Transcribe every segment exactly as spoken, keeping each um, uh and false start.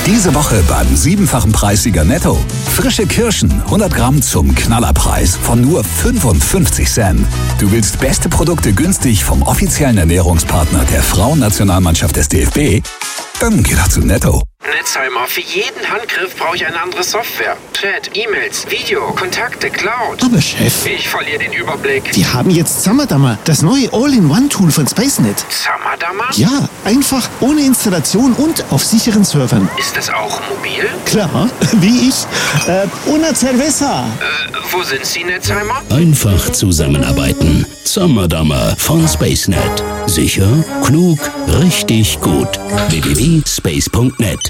Diese Woche beim siebenfachen Preissieger Netto. Frische Kirschen, hundert Gramm zum Knallerpreis von nur fünfundfünfzig Cent. Du willst beste Produkte günstig vom offiziellen Ernährungspartner der Frauennationalmannschaft des D F B? Dann geh doch zu Netto. Netzheimer, für jeden Handgriff brauche ich eine andere Software. Chat, E-Mails, Video, Kontakte, Cloud. Aber Chef, ich verliere den Überblick. Wir haben jetzt Zammerdammer, das neue All-in-One-Tool von SpaceNet. Zammerdammer? Ja, einfach, ohne Installation und auf sicheren Servern. Ist das auch mobil? Klar, wie ich. Äh, una cerveza. Äh, wo sind Sie, Netzheimer? Einfach zusammenarbeiten. Zammerdammer von SpaceNet. Sicher, klug, richtig gut. w w w punkt space punkt net.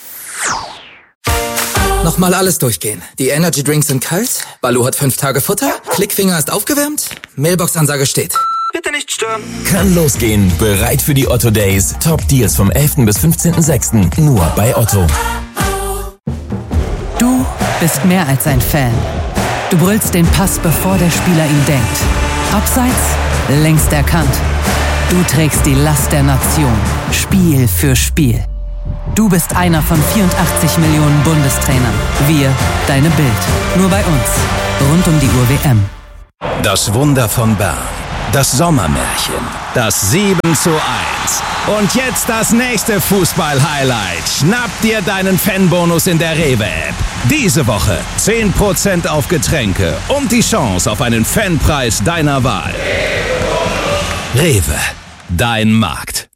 Nochmal alles durchgehen. Die Energy Drinks sind kalt, Balu hat fünf Tage Futter, Klickfinger ist aufgewärmt, Mailbox-Ansage steht. Bitte nicht stören. Kann losgehen. Bereit für die Otto Days. Top Deals vom elften bis fünfzehnten sechsten Nur bei Otto. Du bist mehr als ein Fan. Du brüllst den Pass, bevor der Spieler ihn denkt. Abseits, längst erkannt. Du trägst die Last der Nation. Spiel für Spiel. Du bist einer von vierundachtzig Millionen Bundestrainern. Wir, deine Bild. Nur bei uns. Rund um die Uhr W M. Das Wunder von Bern. Das Sommermärchen. Das sieben zu eins. Und jetzt das nächste Fußball-Highlight. Schnapp dir deinen Fanbonus in der Rewe-App. Diese Woche zehn Prozent auf Getränke und die Chance auf einen Fanpreis deiner Wahl. Rewe. Dein Markt.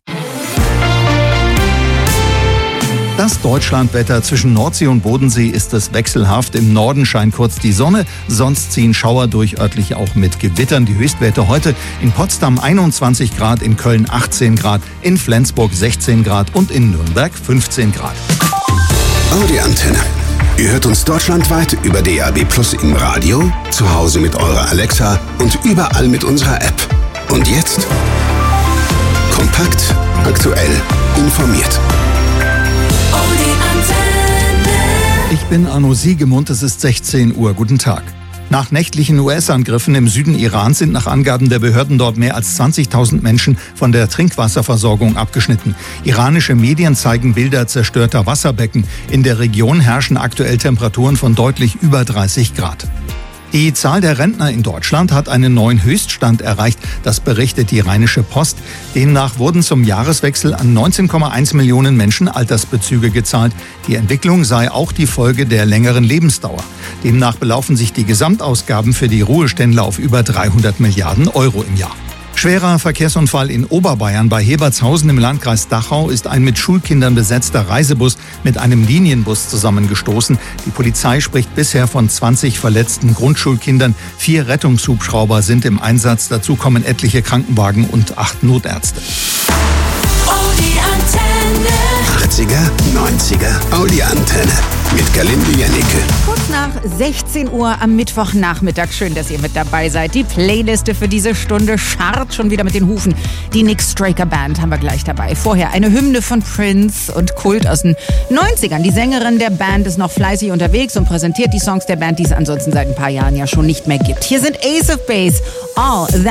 Das Deutschlandwetter zwischen Nordsee und Bodensee ist es wechselhaft. Im Norden scheint kurz die Sonne, sonst ziehen Schauer durch, örtlich auch mit Gewittern. Die Höchstwerte heute in Potsdam einundzwanzig Grad, in Köln achtzehn Grad, in Flensburg sechzehn Grad und in Nürnberg fünfzehn Grad. Audi Antenne. Ihr hört uns deutschlandweit über D A B Plus im Radio, zu Hause mit eurer Alexa und überall mit unserer App. Und jetzt kompakt, aktuell, informiert. Ich bin Arno Siegemund, es ist sechzehn Uhr. Guten Tag. Nach nächtlichen U S-Angriffen im Süden Irans sind nach Angaben der Behörden dort mehr als zwanzigtausend Menschen von der Trinkwasserversorgung abgeschnitten. Iranische Medien zeigen Bilder zerstörter Wasserbecken. In der Region herrschen aktuell Temperaturen von deutlich über dreißig Grad. Die Zahl der Rentner in Deutschland hat einen neuen Höchststand erreicht. Das berichtet die Rheinische Post. Demnach wurden zum Jahreswechsel an neunzehn Komma eins Millionen Menschen Altersbezüge gezahlt. Die Entwicklung sei auch die Folge der längeren Lebensdauer. Demnach belaufen sich die Gesamtausgaben für die Ruheständler auf über dreihundert Milliarden Euro im Jahr. Schwerer Verkehrsunfall in Oberbayern. Bei Hebertshausen im Landkreis Dachau ist ein mit Schulkindern besetzter Reisebus mit einem Linienbus zusammengestoßen. Die Polizei spricht bisher von zwanzig verletzten Grundschulkindern. Vier Rettungshubschrauber sind im Einsatz. Dazu kommen etliche Krankenwagen und acht Notärzte. achtziger, neunziger, Audi Antenne mit Galinde Janneke. Kurz nach sechzehn Uhr am Mittwochnachmittag. Schön, dass ihr mit dabei seid. Die Playliste für diese Stunde scharrt schon wieder mit den Hufen. Die Nick Straker Band haben wir gleich dabei. Vorher eine Hymne von Prince und Kult aus den neunzigern. Die Sängerin der Band ist noch fleißig unterwegs und präsentiert die Songs der Band, die es ansonsten seit ein paar Jahren ja schon nicht mehr gibt. Hier sind Ace of Base, All That